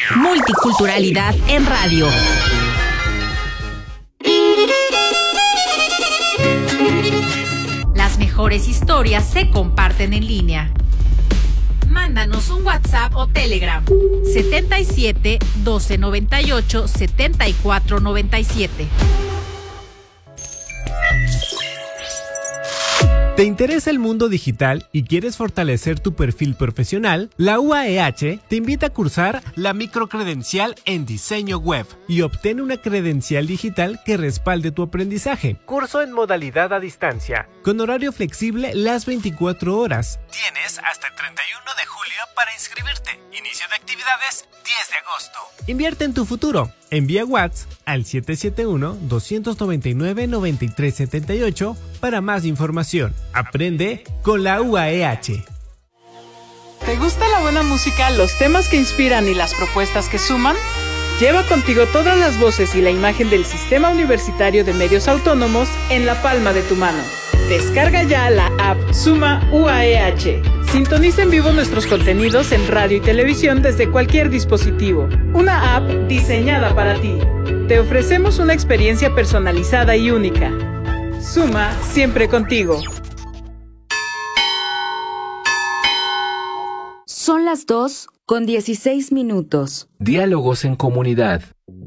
Multiculturalidad en radio. Las mejores historias se comparten en línea. Mándanos un WhatsApp o Telegram 77 12 98 74 97. ¿Te interesa el mundo digital y quieres fortalecer tu perfil profesional? La UAEH te invita a cursar la microcredencial en diseño web y obtén una credencial digital que respalde tu aprendizaje. Curso en modalidad a distancia, con horario flexible las 24 horas. Tienes hasta el 31 de julio para inscribirte. Inicio de actividades 10 de agosto. Invierte en tu futuro. Envía WhatsApp al 771-299-9378 para más información. Aprende con la UAEH. ¿Te gusta la buena música, los temas que inspiran y las propuestas que suman? Lleva contigo todas las voces y la imagen del Sistema Universitario de Medios Autónomos en la palma de tu mano. Descarga ya la app Suma UAEH. Sintoniza en vivo nuestros contenidos en radio y televisión desde cualquier dispositivo. Una app diseñada para ti. Te ofrecemos una experiencia personalizada y única. Suma siempre contigo. Son las 2:16. Diálogos en comunidad.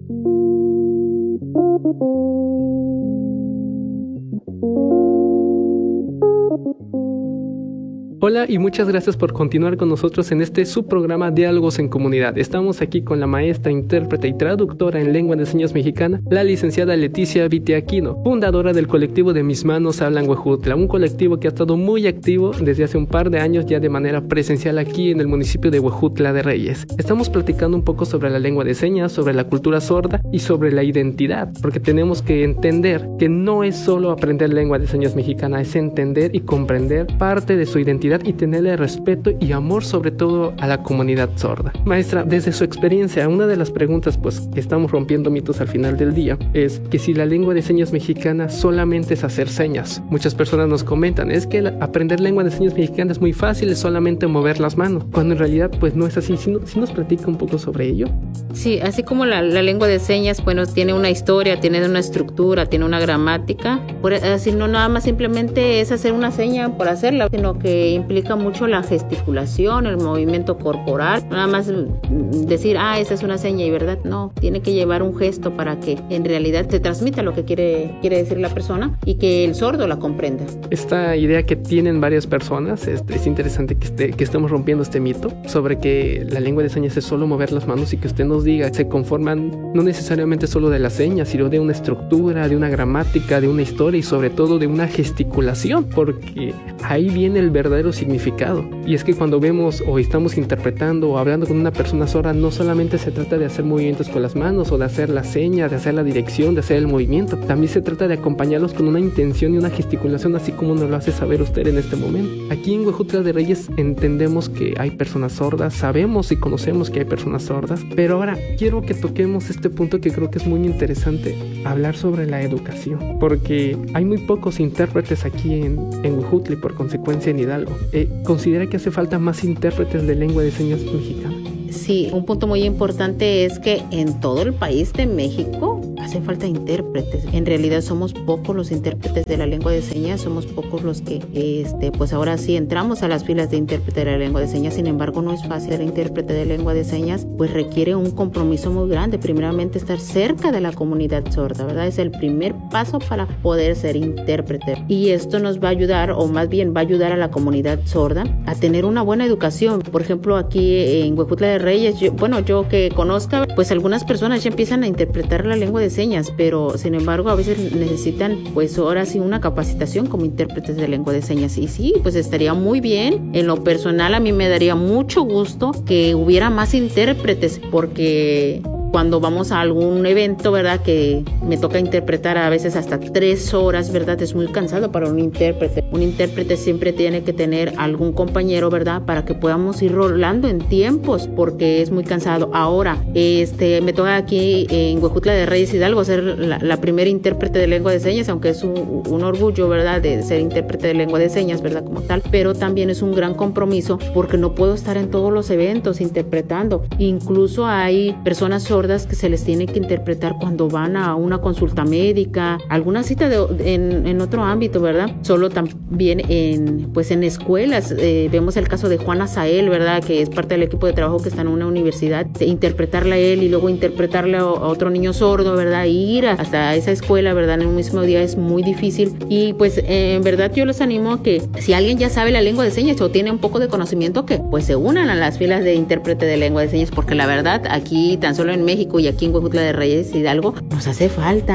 Hola y muchas gracias por continuar con nosotros en este subprograma Diálogos en Comunidad. Estamos aquí con la maestra, intérprete y traductora en lengua de señas mexicana, la licenciada Leticia Vitiaquino, fundadora del colectivo de Mis Manos Hablan Huejutla, un colectivo que ha estado muy activo desde hace un par de años ya de manera presencial aquí en el municipio de Huejutla de Reyes. Estamos platicando un poco sobre la lengua de señas, sobre la cultura sorda y sobre la identidad, porque tenemos que entender que no es solo aprender lengua de señas mexicana, es entender y comprender parte de su identidad y tenerle respeto y amor sobre todo a la comunidad sorda. Maestra, desde su experiencia, una de las preguntas pues que estamos rompiendo mitos al final del día es que si la lengua de señas mexicana solamente es hacer señas. Muchas personas nos comentan, es que aprender lengua de señas mexicana es muy fácil, es solamente mover las manos, cuando en realidad pues no es así. ¿Sí nos platica un poco sobre ello? Sí, así como la lengua de señas, bueno, tiene una historia, tiene una estructura, tiene una gramática, así no nada más simplemente es hacer una seña por hacerla, sino que implica mucho la gesticulación, el movimiento corporal, nada más decir, esa es una seña y verdad, no, tiene que llevar un gesto para que en realidad se transmita lo que quiere decir la persona y que el sordo la comprenda. Esta idea que tienen varias personas, es interesante que estemos rompiendo este mito sobre que la lengua de señas es solo mover las manos y que usted nos diga, se conforman no necesariamente solo de las señas, sino de una estructura, de una gramática, de una historia y sobre todo de una gesticulación, porque ahí viene el verdadero significado. Y es que cuando vemos o estamos interpretando o hablando con una persona sorda, no solamente se trata de hacer movimientos con las manos o de hacer la seña, de hacer la dirección, de hacer el movimiento. También se trata de acompañarlos con una intención y una gesticulación, así como nos lo hace saber usted en este momento. Aquí en Huejutla de Reyes entendemos que hay personas sordas, sabemos y conocemos que hay personas sordas, pero ahora quiero que toquemos este punto que creo que es muy interesante, hablar sobre la educación, porque hay muy pocos intérpretes aquí en Huejutla y por consecuencia en Hidalgo. ¿Considera que hace falta más intérpretes de lengua de señas mexicana? Sí, un punto muy importante es que en todo el país de México hacen falta intérpretes. En realidad somos pocos los intérpretes de la lengua de señas, somos pocos los que, pues ahora sí entramos a las filas de intérprete de la lengua de señas. Sin embargo, no es fácil ser intérprete de lengua de señas, pues requiere un compromiso muy grande. Primeramente, estar cerca de la comunidad sorda, ¿verdad? Es el primer paso para poder ser intérprete. Y esto nos va a ayudar, o más bien va a ayudar a la comunidad sorda a tener una buena educación. Por ejemplo, aquí en Huejutla de Reyes, yo que conozca, pues algunas personas ya empiezan a interpretar la lengua de señas, pero sin embargo a veces necesitan pues ahora sí una capacitación como intérpretes de lengua de señas. Y sí, pues estaría muy bien. En lo personal a mí me daría mucho gusto que hubiera más intérpretes, porque cuando vamos a algún evento, ¿verdad? Que me toca interpretar a veces hasta 3 horas, ¿verdad? Es muy cansado para un intérprete. Un intérprete siempre tiene que tener algún compañero, ¿verdad? Para que podamos ir rolando en tiempos, porque es muy cansado. Ahora, me toca aquí en Huejutla de Reyes Hidalgo ser la primera intérprete de lengua de señas, aunque es un orgullo, ¿verdad? De ser intérprete de lengua de señas, ¿verdad? Como tal, pero también es un gran compromiso porque no puedo estar en todos los eventos interpretando. Incluso hay personas sordas que se les tiene que interpretar cuando van a una consulta médica, alguna cita en otro ámbito, ¿verdad? Solo también en escuelas. Vemos el caso de Juan Azael, ¿verdad? Que es parte del equipo de trabajo que está en una universidad. Interpretarle a él y luego interpretarle a otro niño sordo, ¿verdad? Y ir hasta esa escuela, ¿verdad? En un mismo día es muy difícil. Y pues en verdad yo los animo a que si alguien ya sabe la lengua de señas o tiene un poco de conocimiento, que pues se unan a las filas de intérprete de lengua de señas, porque la verdad aquí tan solo en México y aquí en Huejutla de Reyes Hidalgo nos hace falta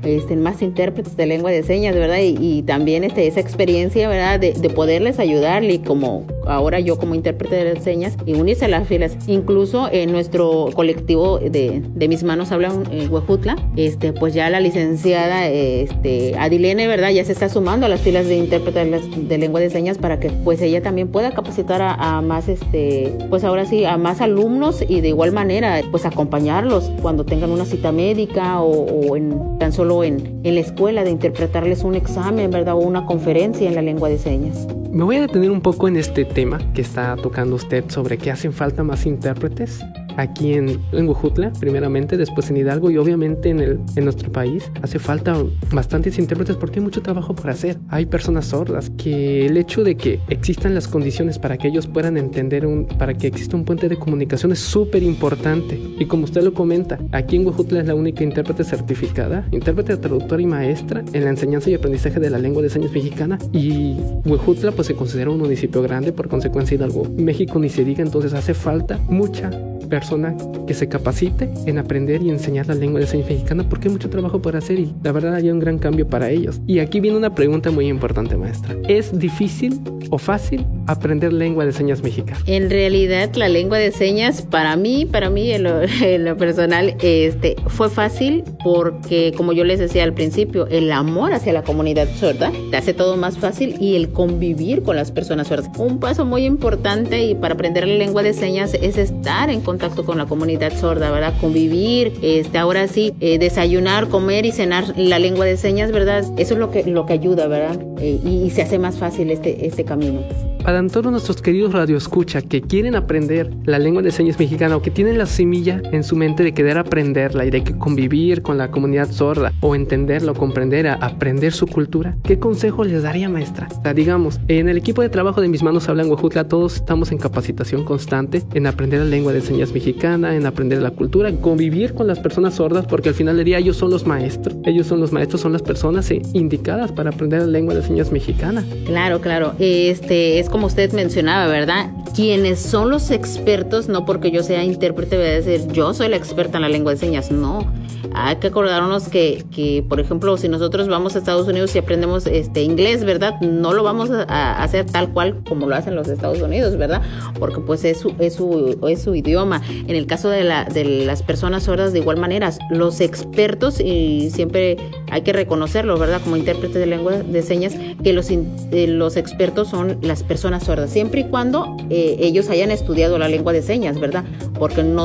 más intérpretes de lengua de señas, ¿verdad? Y también esa experiencia, ¿verdad? De poderles ayudarle, y como ahora yo como intérprete de señas, y unirse a las filas. Incluso en nuestro colectivo de Mis Manos Hablan Huejutla, pues ya la licenciada Adilene, ¿verdad? Ya se está sumando a las filas de intérpretes de lengua de señas para que pues ella también pueda capacitar a más, pues ahora sí, a más alumnos, y de igual manera pues acompañarlos cuando tengan una cita médica o tan solo en la escuela, de interpretarles un examen, ¿verdad? O una conferencia en la lengua de señas. Me voy a detener un poco en este tema que está tocando usted sobre que hacen falta más intérpretes aquí en Huejutla, primeramente, después en Hidalgo y obviamente en nuestro país. Hace falta bastantes intérpretes porque hay mucho trabajo por hacer. Hay personas sordas que el hecho de que existan las condiciones para que ellos puedan entender, para que exista un puente de comunicación es súper importante. Y como usted lo comenta, aquí en Huejutla es la única intérprete certificada, intérprete, traductora y maestra en la enseñanza y aprendizaje de la lengua de señas mexicana, y Huejutla pues se considera un municipio grande, por consecuencia Hidalgo, México ni se diga. Entonces hace falta mucha persona que se capacite en aprender y enseñar la lengua de señas mexicana, porque hay mucho trabajo por hacer y la verdad hay un gran cambio para ellos. Y aquí viene una pregunta muy importante, maestra. ¿Es difícil o fácil aprender lengua de señas mexicana? En realidad la lengua de señas para mí en lo personal fue fácil, porque como yo les decía al principio, el amor hacia la comunidad sorda te hace todo más fácil, y el convivir con las personas sordas. Un paso muy importante y para aprender la lengua de señas es estar en contacto con la comunidad sorda, ¿verdad? Convivir, ahora sí, desayunar, comer y cenar la lengua de señas, ¿verdad? Eso es lo que ayuda, ¿verdad? Y se hace más fácil este camino. Para todos nuestros queridos radioescucha que quieren aprender la lengua de señas mexicana, o que tienen la semilla en su mente de querer aprenderla y de que convivir con la comunidad sorda, o entenderla o comprender, aprender su cultura, ¿qué consejo les daría, maestra? O sea, digamos, en el equipo de trabajo de Mis Manos Hablan Huejutla todos estamos en capacitación constante en aprender la lengua de señas mexicana, en aprender la cultura, en convivir con las personas sordas, porque al final del día ellos son los maestros, son las personas indicadas para aprender la lengua de señas mexicana. Claro, es como usted mencionaba, ¿verdad? Quienes son los expertos, no porque yo sea intérprete voy a decir yo soy la experta en la lengua de señas, no. Hay que acordarnos que, por ejemplo, si nosotros vamos a Estados Unidos y aprendemos inglés, ¿verdad? No lo vamos a hacer tal cual como lo hacen los Estados Unidos, ¿verdad? Porque pues es su idioma. En el caso de las personas sordas, de igual manera, los expertos, y siempre hay que reconocerlo, ¿verdad? Como intérpretes de lengua de señas, que los expertos son las personas sordas, siempre y cuando ellos hayan estudiado la lengua de señas, ¿verdad? Porque no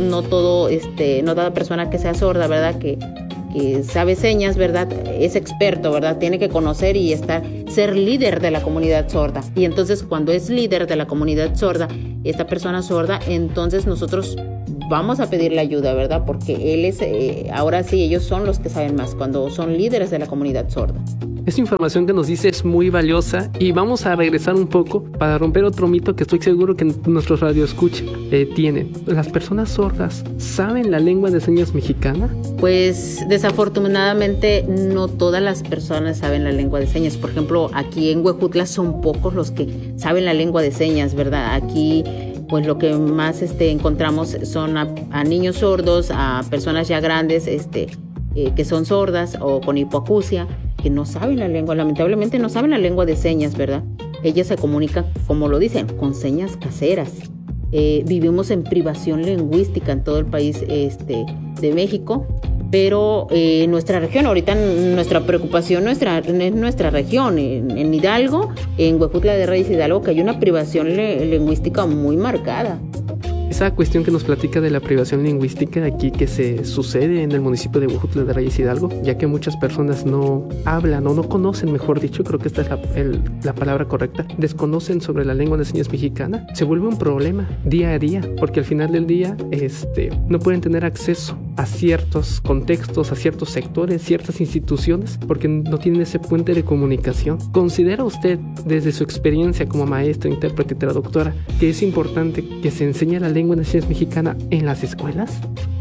toda persona que sea sorda, ¿verdad? Que sabe señas, ¿verdad? Es experto, ¿verdad? Tiene que conocer y ser líder de la comunidad sorda. Y entonces cuando es líder de la comunidad sorda, esta persona sorda, entonces nosotros vamos a pedirle ayuda, ¿verdad? Porque ahora sí, ellos son los que saben más cuando son líderes de la comunidad sorda. Esta información que nos dice es muy valiosa, y vamos a regresar un poco para romper otro mito que estoy seguro que nuestros radioescuchas tienen. ¿Las personas sordas saben la lengua de señas mexicana? Pues desafortunadamente no todas las personas saben la lengua de señas. Por ejemplo, aquí en Huejutla son pocos los que saben la lengua de señas, ¿verdad? Aquí pues lo que más encontramos son a niños sordos, a personas ya grandes que son sordas o con hipoacusia, que no saben la lengua, lamentablemente no saben la lengua de señas, ¿verdad? Ellas se comunican, como lo dicen, con señas caseras. vivimos en privación lingüística en todo el país de México. Pero nuestra región, ahorita nuestra preocupación es nuestra región, en Hidalgo, en Huejutla de Reyes Hidalgo, que hay una privación lingüística muy marcada. Esa cuestión que nos platica de la privación lingüística aquí que se sucede en el municipio de Huejutla de Reyes Hidalgo, ya que muchas personas no hablan o no conocen, mejor dicho, creo que esta es la palabra correcta, desconocen sobre la lengua de señas mexicana, se vuelve un problema día a día, porque al final del día no pueden tener acceso a ciertos contextos, a ciertos sectores, ciertas instituciones, porque no tienen ese puente de comunicación. ¿Considera usted, desde su experiencia como maestra, intérprete, traductora, que es importante que se enseñe la lengua de señas mexicana en las escuelas?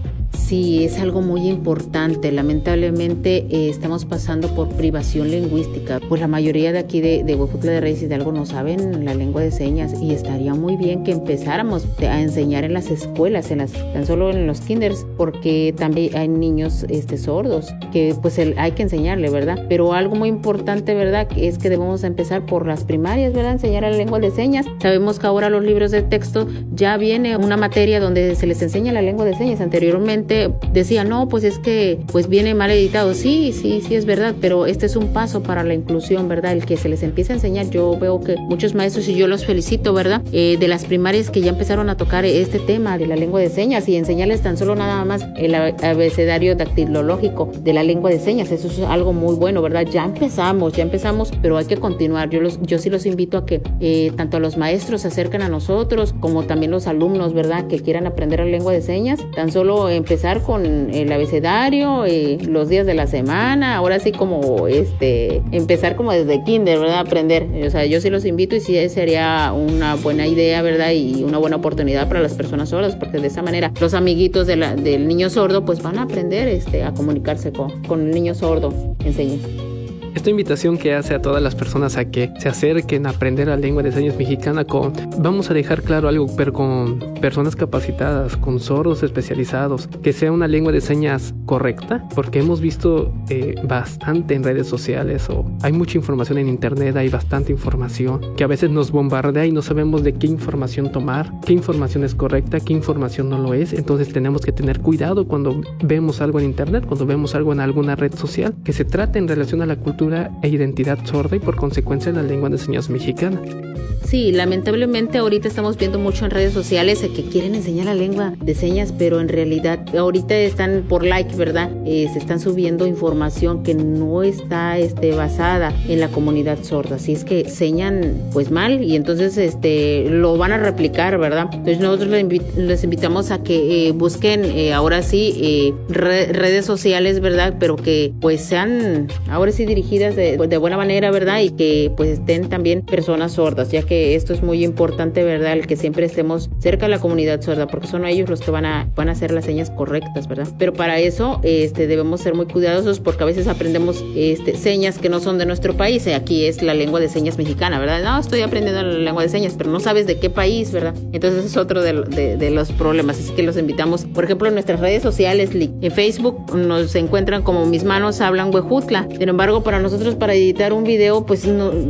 Sí, es algo muy importante. Lamentablemente estamos pasando por privación lingüística. Pues la mayoría de aquí de Huejutla de Reyes Hidalgo no saben la lengua de señas y estaría muy bien que empezáramos a enseñar en las escuelas, tan solo en los kinders, porque también hay niños sordos que pues hay que enseñarle, ¿verdad? Pero algo muy importante, ¿verdad? Es que debemos empezar por las primarias, ¿verdad? Enseñar la lengua de señas. Sabemos que ahora los libros de texto ya viene una materia donde se les enseña la lengua de señas. Anteriormente decía, no, pues es que pues viene mal editado. Sí, es verdad, pero este es un paso para la inclusión, ¿verdad? El que se les empiece a enseñar. Yo veo que muchos maestros, y yo los felicito, ¿verdad? De las primarias que ya empezaron a tocar este tema de la lengua de señas y enseñarles tan solo nada más el abecedario dactilológico de la lengua de señas. Eso es algo muy bueno, ¿verdad? Ya empezamos, pero hay que continuar. Yo sí los invito a que tanto los maestros se acerquen a nosotros como también los alumnos, ¿verdad? Que quieran aprender la lengua de señas. Tan solo empezar con el abecedario, los días de la semana, ahora sí como empezar como desde kinder, ¿verdad? Aprender. O sea, yo sí los invito y sí sería una buena idea, ¿verdad? Y una buena oportunidad para las personas sordas, porque de esa manera los amiguitos del niño sordo pues van a aprender a comunicarse con el niño sordo en señas. Esta invitación que hace a todas las personas a que se acerquen a aprender la lengua de señas mexicana vamos a dejar claro algo, pero con personas capacitadas, con sordos especializados, que sea una lengua de señas correcta, porque hemos visto bastante en redes sociales o hay mucha información en internet, hay bastante información que a veces nos bombardea y no sabemos de qué información tomar, qué información es correcta, qué información no lo es. Entonces tenemos que tener cuidado cuando vemos algo en internet, cuando vemos algo en alguna red social, que se trate en relación a la cultura e identidad sorda y por consecuencia la lengua de señas mexicana. Sí, lamentablemente ahorita estamos viendo mucho en redes sociales que quieren enseñar la lengua de señas, pero en realidad ahorita están por like, ¿verdad? Se están subiendo información que no está basada en la comunidad sorda, así es que señan pues mal y entonces lo van a replicar, ¿verdad? Entonces nosotros les invitamos a que busquen ahora sí redes sociales, ¿verdad? Pero que pues sean ahora sí dirigidas de buena manera, ¿verdad? Y que pues estén también personas sordas, ya que esto es muy importante, ¿verdad? El que siempre estemos cerca de la comunidad sorda, porque son ellos los que van a hacer las señas correctas, ¿verdad? Pero para eso debemos ser muy cuidadosos, porque a veces aprendemos señas que no son de nuestro país. Aquí es la lengua de señas mexicana, ¿verdad? No, estoy aprendiendo la lengua de señas, pero no sabes de qué país, ¿verdad? Entonces es otro de los problemas. Así que los invitamos, por ejemplo, en nuestras redes sociales, en Facebook nos encuentran como Mis Manos Hablan Huejutla. Sin embargo, para nosotros, para editar un video, pues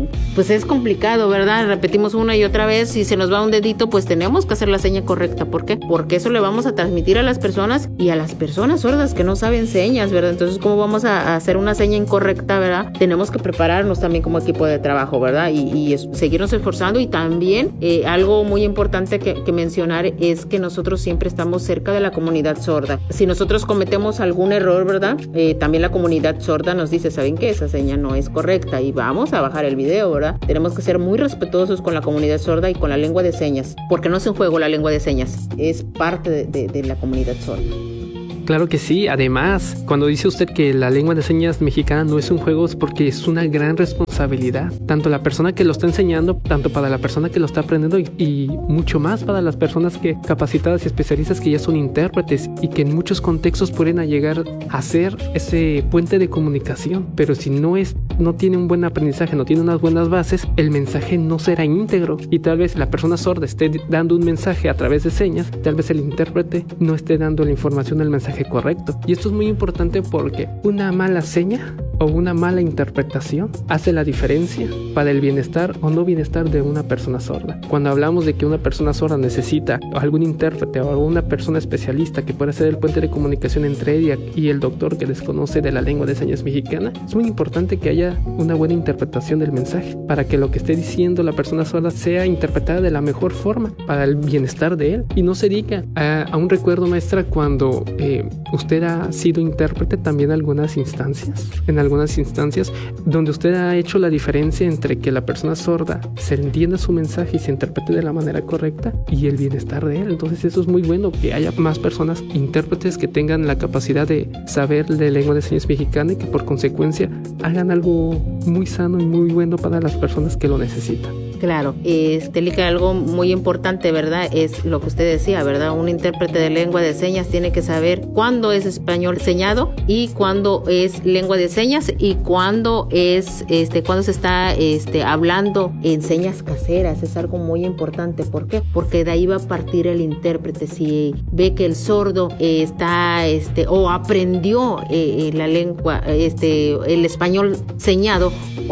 es complicado, ¿verdad? Repetimos una y otra vez, si se nos va un dedito, pues tenemos que hacer la seña correcta. ¿Por qué? Porque eso le vamos a transmitir a las personas y a las personas sordas que no saben señas, ¿verdad? Entonces, ¿cómo vamos a hacer una seña incorrecta, verdad? Tenemos que prepararnos también como equipo de trabajo, ¿verdad? Y seguirnos esforzando. Y también algo muy importante que mencionar es que nosotros siempre estamos cerca de la comunidad sorda. Si nosotros cometemos algún error, ¿verdad? También la comunidad sorda nos dice, ¿saben qué? Esa seña no es correcta y vamos a bajar el video, ¿verdad? Tenemos que ser muy respetuosos con la comunidad sorda y con la lengua de señas, porque no es un juego la lengua de señas, es parte de la comunidad sorda. Claro que sí. Además, cuando dice usted que la lengua de señas mexicana no es un juego, es porque es una gran responsabilidad. Tanto la persona que lo está enseñando, tanto para la persona que lo está aprendiendo y mucho más para las personas capacitadas y especialistas que ya son intérpretes y que en muchos contextos pueden llegar a ser ese puente de comunicación. Pero si no tiene un buen aprendizaje, no tiene unas buenas bases, el mensaje no será íntegro. Y tal vez la persona sorda esté dando un mensaje a través de señas, tal vez el intérprete no esté dando la información del mensaje correcto. Y esto es muy importante porque una mala seña o una mala interpretación hace la diferencia para el bienestar o no bienestar de una persona sorda. Cuando hablamos de que una persona sorda necesita algún intérprete o alguna persona especialista que pueda ser el puente de comunicación entre ella y el doctor que desconoce de la lengua de señas mexicana, es muy importante que haya una buena interpretación del mensaje para que lo que esté diciendo la persona sorda sea interpretada de la mejor forma para el bienestar de él. Y no se diga, aún recuerdo, maestra, cuando usted ha sido intérprete también en algunas instancias donde usted ha hecho la diferencia entre que la persona sorda se entienda su mensaje y se interprete de la manera correcta y el bienestar de él. Entonces eso es muy bueno, que haya más personas intérpretes que tengan la capacidad de saber de lengua de señas mexicana y que por consecuencia hagan algo muy sano y muy bueno para las personas que lo necesitan. Claro, Lica, algo muy importante, ¿verdad? Es lo que usted decía, ¿verdad? Un intérprete de lengua de señas tiene que saber cuándo es español señado y cuándo es lengua de señas y cuándo es, cuándo se está hablando en señas caseras. Es algo muy importante. ¿Por qué? Porque de ahí va a partir el intérprete. Si ve que el sordo está, o aprendió la lengua, el español señado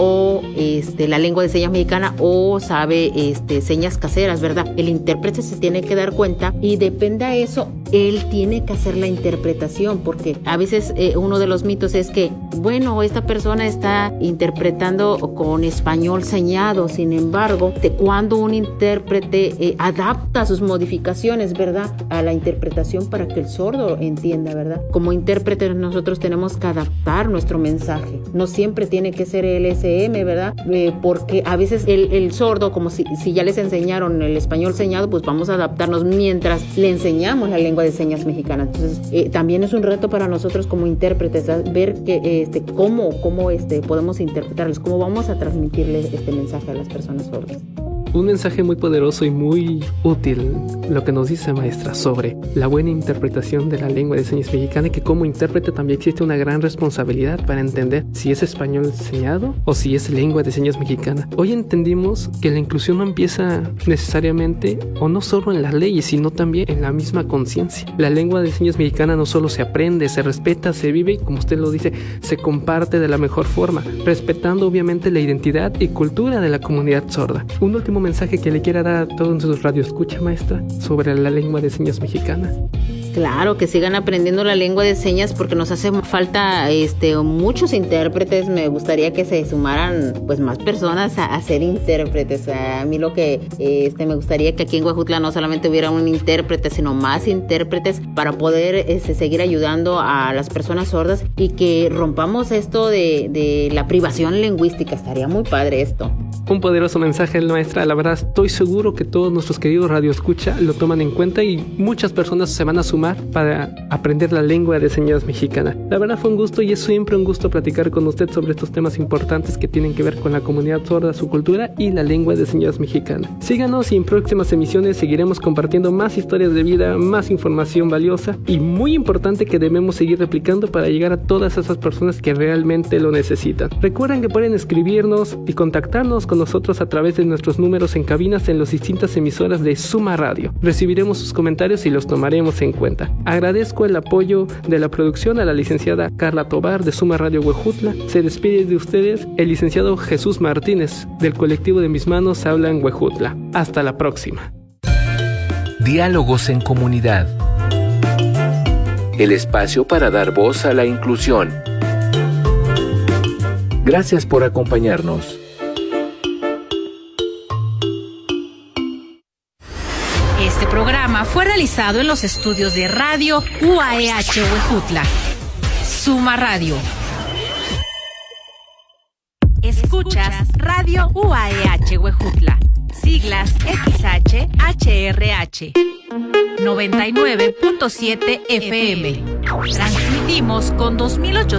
o la lengua de señas mexicana o sabe señas caseras, ¿verdad? El intérprete se tiene que dar cuenta y depende a eso, él tiene que hacer la interpretación, porque a veces uno de los mitos es que, bueno, esta persona está interpretando con español señado. Sin embargo, cuando un intérprete adapta sus modificaciones, ¿verdad?, a la interpretación para que el sordo entienda, ¿verdad? Como intérpretes nosotros tenemos que adaptar nuestro mensaje. No siempre tiene que ser el SM, ¿verdad? Porque a veces el sordo, como si ya les enseñaron el español señado, pues vamos a adaptarnos mientras le enseñamos la lengua de señas mexicana. Entonces, también es un reto para nosotros como intérpretes, ¿verdad?, ver que cómo podemos interpretarles, cómo vamos a transmitirles este mensaje a las personas sordas. Un mensaje muy poderoso y muy útil lo que nos dice, maestra, sobre la buena interpretación de la lengua de señas mexicana, y que como intérprete también existe una gran responsabilidad para entender si es español enseñado o si es lengua de señas mexicana. Hoy entendimos que la inclusión no empieza necesariamente o no solo en las leyes, sino también en la misma conciencia. La lengua de señas mexicana no solo se aprende, se respeta, se vive y, como usted lo dice, se comparte de la mejor forma, respetando obviamente la identidad y cultura de la comunidad sorda. Un último mensaje que le quiera dar a todos sus radioescucha, maestra, sobre la lengua de señas mexicana. Claro, que sigan aprendiendo la lengua de señas, porque nos hace falta muchos intérpretes. Me gustaría que se sumaran pues más personas a ser intérpretes. A mí lo que me gustaría que aquí en Huejutla no solamente hubiera un intérprete, sino más intérpretes para poder seguir ayudando a las personas sordas y que rompamos esto de la privación lingüística. Estaría muy padre esto. Un poderoso mensaje, maestra. La verdad, estoy seguro que todos nuestros queridos radioescucha lo toman en cuenta y muchas personas se van a sumar para aprender la lengua de señas mexicana. La verdad fue un gusto y es siempre un gusto platicar con usted sobre estos temas importantes que tienen que ver con la comunidad sorda, su cultura y la lengua de señas mexicana. Síganos y en próximas emisiones seguiremos compartiendo más historias de vida, más información valiosa y muy importante que debemos seguir replicando para llegar a todas esas personas que realmente lo necesitan. Recuerden que pueden escribirnos y contactarnos con nosotros a través de nuestros números en cabinas en las distintas emisoras de Suma Radio. Recibiremos sus comentarios y los tomaremos en cuenta. Agradezco el apoyo de la producción a la licenciada Carla Tobar de Suma Radio Huejutla. Se despide de ustedes el licenciado Jesús Martínez del colectivo de Mis Manos Hablan Huejutla. Hasta la próxima. Diálogos en comunidad. El espacio para dar voz a la inclusión. Gracias por acompañarnos. Este programa fue realizado en los estudios de Radio UAEH Huejutla. Suma Radio. Escuchas Radio UAEH Huejutla. Siglas XH-HRH. 99.7 FM. Transmitimos con 2,800